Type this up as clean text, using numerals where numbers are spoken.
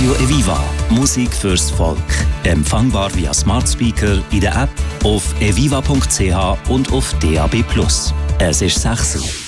Radio Eviva. Musik fürs Volk. Empfangbar via Smart Speaker, in der App, auf eviva.ch und auf DAB+. Es ist 6 Uhr.